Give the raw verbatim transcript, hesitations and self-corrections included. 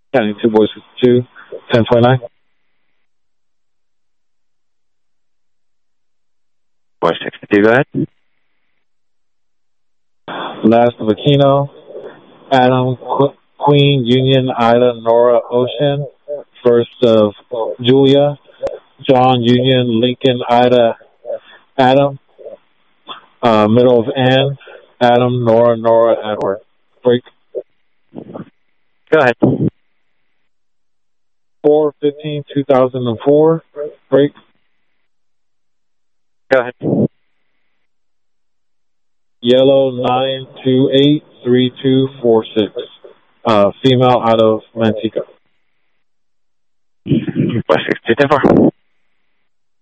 County two, Boy sixty-two, ten twenty-nine. Boy sixty-two, go ahead. Last of Aquino, Adam, Qu- Queen, Union, Ida, Nora, Ocean. First of Julia, John, Union, Lincoln, Ida, Adam. Uh, middle of Ann, Adam, Nora, Nora, Edward. Break. Go ahead. four fifteen two thousand four. Break. Go ahead. Yellow nine two eight three two four six. Uh, female out of Manteca. Boy sixty-two, ten four.